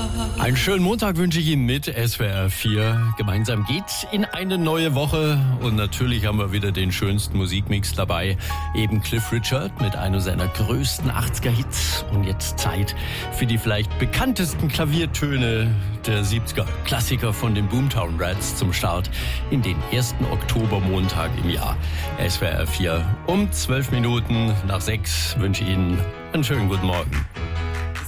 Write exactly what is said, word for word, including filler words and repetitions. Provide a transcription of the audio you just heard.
Einen schönen Montag wünsche ich Ihnen mit S W R vier. Gemeinsam geht's in eine neue Woche und natürlich haben wir wieder den schönsten Musikmix dabei. Eben Cliff Richard mit einem seiner größten achtziger-Hits und jetzt Zeit für die vielleicht bekanntesten Klaviertöne der siebziger. Klassiker von den Boomtown Rats zum Start in den ersten Oktobermontag im Jahr. S W R vier um zwölf Minuten nach sechs wünsche ich Ihnen einen schönen guten Morgen.